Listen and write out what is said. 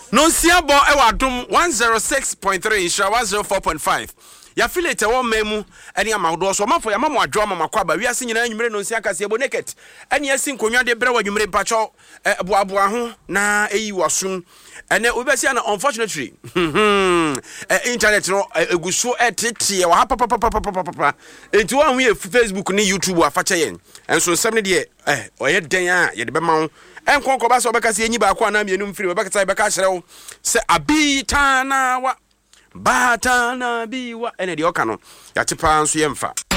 Nonsia bo ewa dum 106.3 Insha 104.5. Ya affiliate wo memu ene amawdo so mafo ya mamu adwo mama kwa ba wiase nyina anwumre nonsia kase ebo naked ene asi nkonwa de bre wadwumre mpacho boaboa ho na eyi wasum ene obesi na unfortunately internet no eguso etete wa papa enti wa hu Facebook ni YouTube afache yen enso nsem ne de oye den a ye de be ma wo enkonko ba so be kase enyi ba kwa na mienu mfiri be kase be ka hyerew se abitana wa Batana biwa ene de oka no ya tepa nso yemfa